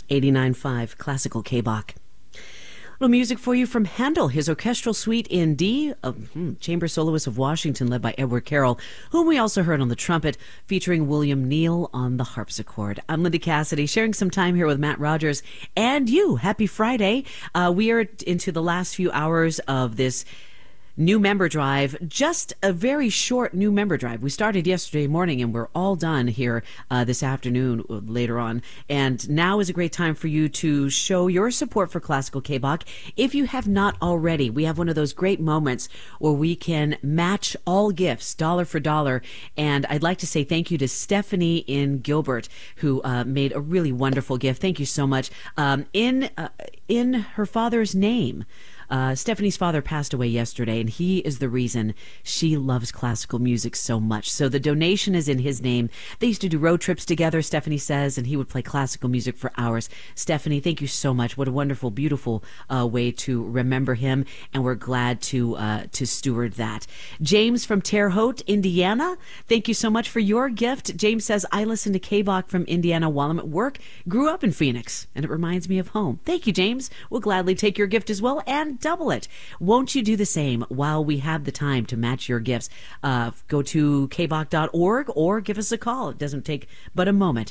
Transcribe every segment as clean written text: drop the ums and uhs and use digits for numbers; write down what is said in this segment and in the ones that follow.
89.5 Classical K-Bach. Little music for you from Handel, his orchestral suite in D, Chamber Soloists of Washington, led by Edward Carroll, whom we also heard on the trumpet, featuring William Neal on the harpsichord. I'm Linda Cassidy, sharing some time here with Matt Rogers and you. Happy Friday. We are into the last few hours of this new member drive, just a very short new member drive. We started yesterday morning and we're all done here this afternoon later on. And now is a great time for you to show your support for Classical K-Bach. If you have not already, we have one of those great moments where we can match all gifts, dollar for dollar. And I'd like to say thank you to Stephanie in Gilbert, who made a really wonderful gift. Thank you so much. In her father's name, Stephanie's father passed away yesterday, and he is the reason she loves classical music so much. So the donation is in his name. They used to do road trips together, Stephanie says, and he would play classical music for hours. Stephanie, thank you so much. What a wonderful, beautiful way to remember him, and we're glad to steward that. James from Terre Haute, Indiana, thank you so much for your gift. James says, I listen to K-Bach from Indiana while I'm at work. Grew up in Phoenix, and it reminds me of home. Thank you, James. We'll gladly take your gift as well and double it. Won't you do the same while we have the time to match your gifts? Go to kbach.org or give us a call. It doesn't take but a moment.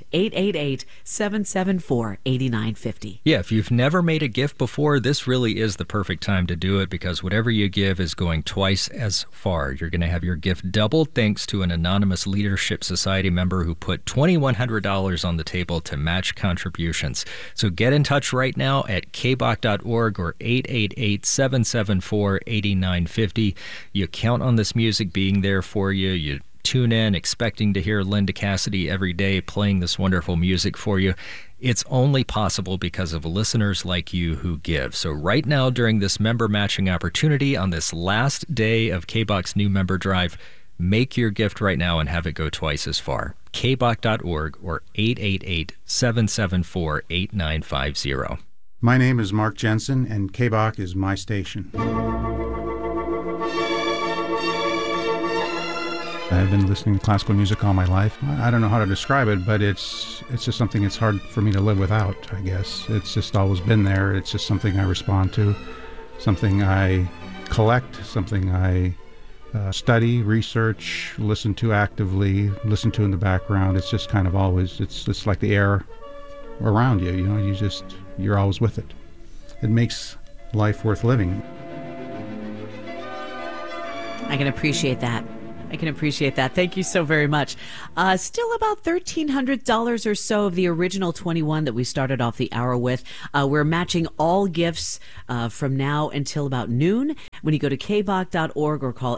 888-774-8950. Yeah, if you've never made a gift before, this really is the perfect time to do it, because whatever you give is going twice as far. You're going to have your gift doubled thanks to an anonymous Leadership Society member who put $2,100 on the table to match contributions. So get in touch right now at kbach.org or 888-774-8950. You count on this music being there for you. You tune in expecting to hear Linda Cassidy every day playing this wonderful music for you. It's only possible because of listeners like you who give. So right now, during this member matching opportunity on this last day of K-Bach's new member drive, make your gift right now and have it go twice as far. kbach.org or 888-774-8950. My name is Mark Jensen, and K-Bach is my station. I've been listening to classical music all my life. I don't know how to describe it, but it's just something it's hard for me to live without, I guess. It's just always been there. It's just something I respond to, something I collect, something I study, research, listen to actively, listen to in the background. It's just kind of always, it's like the air around you, you know, you're always with it. It makes life worth living. I can appreciate that. Thank you so very much. Still about $1,300 or so of the original 21 that we started off the hour with. We're matching all gifts from now until about noon. When you go to kbach.org or call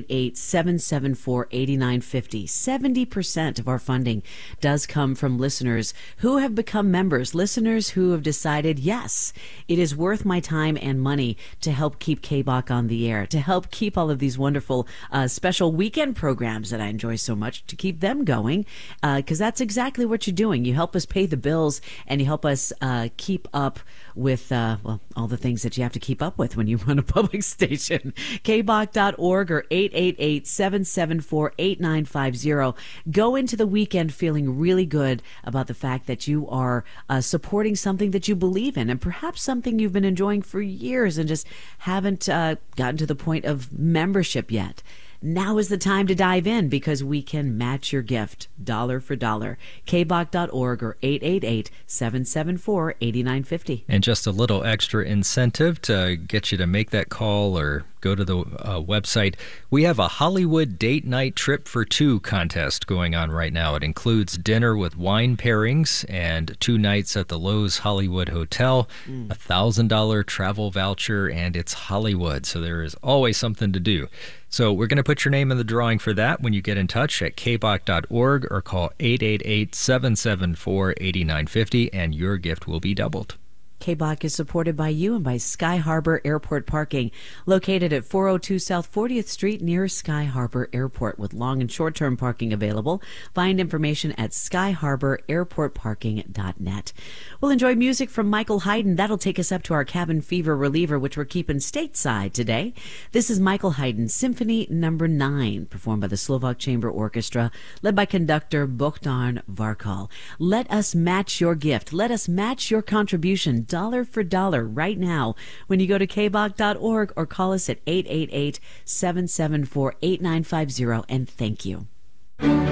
888-774-8950, 70% of our funding does come from listeners who have become members, listeners who have decided, yes, it is worth my time and money to help keep K-Bach on the air, to help keep all of these wonderful special weekend programs that I enjoy so much, to keep them going, because that's exactly what you're doing. You help us pay the bills, and you help us keep up with all the things that you have to keep up with when you run a public station. kbach.org or 888-774-8950. Go into the weekend feeling really good about the fact that you are supporting something that you believe in, and perhaps something you've been enjoying for years and just haven't gotten to the point of membership yet. Now is the time to dive in, because we can match your gift dollar for dollar. kbach.org or 888-774-8950. And just a little extra incentive to get you to make that call or go to the website. We have a Hollywood date night trip for two contest going on right now. It includes dinner with wine pairings and 2 nights at the Loews Hollywood Hotel, $1,000 travel voucher, and it's Hollywood, so there is always something to do. So we're going to put your name in the drawing for that when you get in touch at kbach.org or call 888-774-8950, and your gift will be doubled. KBOC is supported by you and by Sky Harbor Airport Parking, located at 402 South 40th Street near Sky Harbor Airport, with long and short-term parking available. Find information at skyharbor.airportparking.net. We'll enjoy music from Michael Hayden. That'll take us up to our Cabin Fever reliever, which we're keeping stateside today. This is Michael Hayden, Symphony No. 9, performed by the Slovak Chamber Orchestra, led by conductor Bohdan Varkal. Let us match your gift. Let us match your contribution, dollar for dollar, right now when you go to kbok.org or call us at 888-774-8950, and thank you.